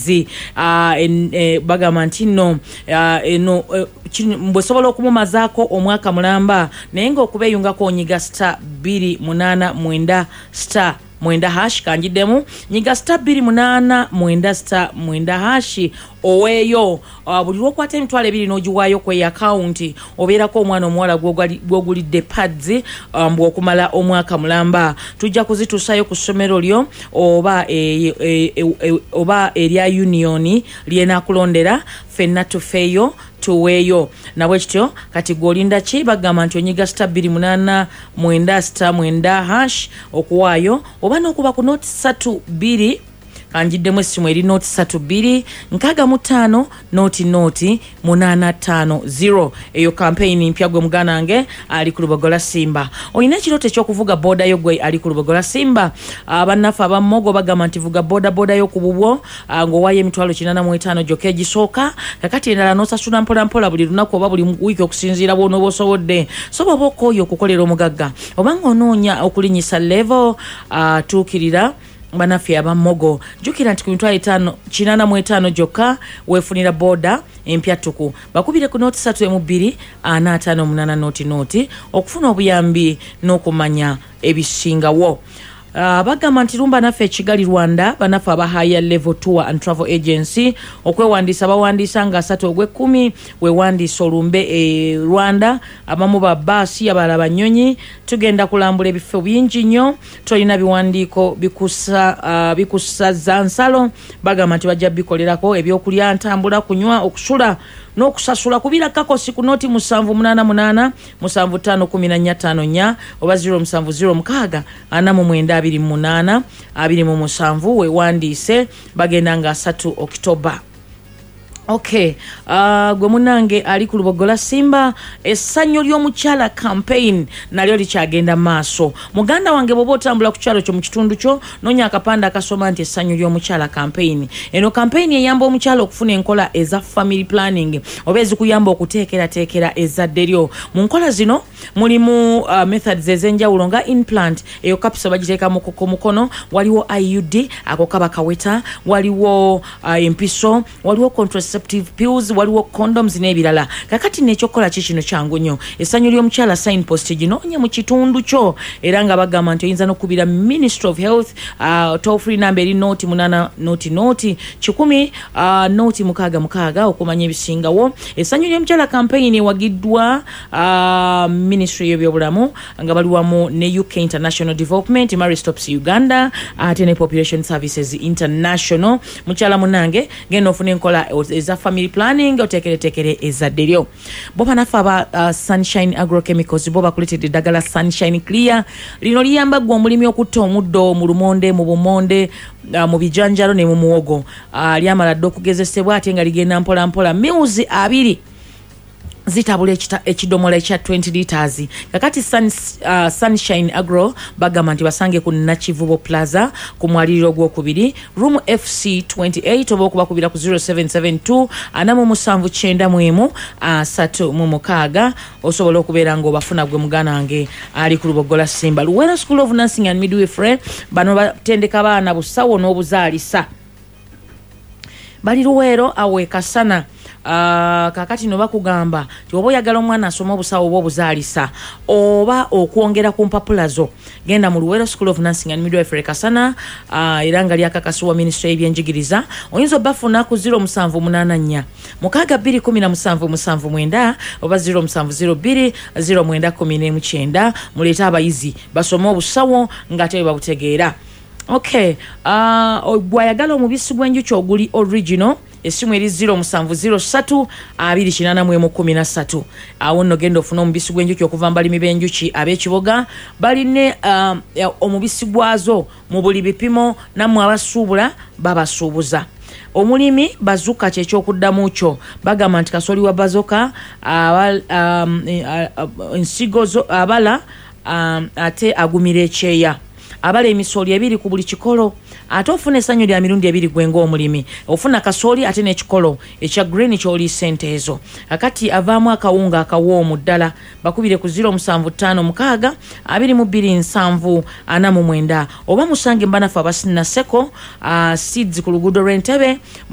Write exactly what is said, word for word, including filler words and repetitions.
zi uh, e, bagamba nti no uh, eno uh, mbwesobola okumumazaako omwaka mulamba naye ng'okubeeyungako onyiga star bbiri munaana mwenda star mwenda hash kanjiddemu nyiga star bbiri munaana mwenda star mwenda hash oweeyo uh, buli lwokwata emitwalo ebiri n'ogiwaayo kwe akawunti obeerako omwana omuwala gw'ogulidde pads um, bw'okumala omwaka mulamba tujja kuzituusayo ku ssomero lyo oba e, e, e, e, oba erya union lyenaakulondera ffenna tufeeyo tuweeyo nabwe kityo kati gwolinda ki bagamba nti onyiga star bbiri munaana mwenda star mwenda hash okuwaayo oba n'okuba ku noti ssatu bbiri kanjiddemu essimu eri noti ssatu bbiri nkaaga mu ttaano noti noti munaana ttaano zero eyo kampeyini mpya gwe muganange ali ku Lubogola Simba olina ekirooto ekyokuvuga booda yo gwe ali ku Lubogola Simba abannaffe abammogo bagamba nti vuga booda booda yo ku bubwo ng'owaayo emitwalo kinaana mu etaano gyokka egisooka kakati endala n'osasula mpola mpola buli lunaku oba buli wiiki okusinziira bw'onooba osobodde so bw'oba okooye okukolera omugagga oba ng'onoonya okulinyisa level uh, tuukirira banaffe abammogo jukira nti ku mitwalo etaano kinaana mu etaano gyokka weefunira booda empya ttuku bakubire ku noti ssatu emu bbiri ana ataano munaana noti noti okufuna obuyambi n'okumanya ebisingawo. Uh, bagamba nti lumba naffe ekigali Rwanda banaffe aba higher level tour and travel agency okwewandiisa bawandiisa nga asatu ogw'ekkumi wewandiisa olumbe e Rwanda abamu ba baasi abalala banyonyi tugenda kulambula ebifo bingi nnyo tolina biwandiiko bikusa uh, bikusaza nsalo bagamba nti bajja bikolerako ebyokulya ntambula kunywa okusula n'okusasula kubira kakosi ku noti musanvu munaana munaana musanvu ttaano kumi na nnya ttaano nnya oba zero musanvu zero mukaaga ana mu mwenda abiri mu munaana abiri mu musanvu wewandiise bagenda nga asatu Okitoba. Okay, uh, gwe munange ali ku Lubogola Simba essanyu ly'omukyala campaign nalyo likyagenda maaso. Muganda wange bw'oba otambula ku kyalo kyo mu kitundu kyo nonya akapanda akasoma nti essanyu ly'omukyala campaign. Eno campaign eyamba omukyala okufuna enkola eza family planning oba ezikuyamba okuteekerateekera ezzadde lyo. Mu nkola zino mulimu uh, methods ez'enjawulo nga implant eyo kapisa bagiteeka mu mukono, waliwo I U D ako kaba kaweta, waliwo uh, empiso, waliwo contraceptive pills, waliwo condoms n'ebirala. Kakati n'ekyokola kikino kyangu nnyo essanyu ly'omukyala signpost gino onye mu kitundu kyo era nga bagamba nti oyinza n'okubira Ministry of Health uh, toll free number eri noti munaana noti noti kikumi uh, noti mukaaga mukaaga okumanya ebisingawo. Essanyu ly'omukyala campaign ewagiddwa uh, Ministry y'ebyobulamu nga baliwamu ne U K International Development, Mary Stops Uganda ate uh, ne Population Services International. Mukyala munange genda ofuna enkola eza family planning otekere tekere ezzadde lyo. Bo banaffe aba uh, Sunshine Agrochemicals bo bakuletedde eddagala Sunshine Clear lino liyamba gwe omulimi okutta omuddo mu lumonde mu bumonde uh, mu bijanjalo ne mu muwogo uh, lyamala dde okugezesebwa ate nga ligenda mpola mpola miuzi abiri zitabula ekidomola ekya twenty liters. Kakati sun, uh, Sunshine Agro bagamba nti basange ku Nakivubo Plaza ku mwaliriro gw'okubiri room F C twenty-eight oba okubakubira ku zero seven seven two ana mu musanvu kyenda mu emu asatu mu mukaaga osobola okubeera ng'obafuna gwe muganange ali ku Lubogola Simba. Luwera School of Nursing and Midwifery bano batendeka baana busawo n'obuzaalisa bali Luweero awe Kasana. Uh, kakati no bakugamba ti oba oyagala omwana asoma obusawo oba obuzaalisa oba okwongera ku mpapula zo genda mu Luweero School of Nursing and Midwifery Kasana uh, era nga lyakakasibwa Ministry y'ebyenjigiriza oyinza obafuna ku zero musanvu munaana nnya mukaaga bbiri kumi na musanvu musanvu mwenda oba zero musanvu zero bbiri zero mwenda kumi n'emu kyenda muleeta abayizi basome obusawo ng'ate bwe babutegeera. Okay, uh, gwayagala omubisi gw'enjuki oguli original esimu eri zero musanvu zero ssatu abiri kinaana mu emu kumi na ssatu. Awo nno genda ofuna omubisi gw'enjuki okuva mbalimi b'enjuki ab'ekiboga baline uh, omubisi gwazo mu buli bipimo nammwe abasuubula babasuubuza. Omulimi bazuka ky'ekyokuddamu kyo bagamba nti kasooli wa bazoka ensigo abala um, ate agumira ekyeya abala emisooli ebiri ku buli kikolo ate ofuna essanyu lya mirundi ebiri gwenga omulimi ofuna kasooli ate n'ekikolo ekya green ky'oli ssente ezo. Akati avaamu akawunga akawoomu ddala bakubire ku zero musanvu ttaano mukaaga abiri mu bbiri nsanvu ana mu mwenda oba musange mbanafu abasinna seko uh, seeds ku luguudo lw'Entebbe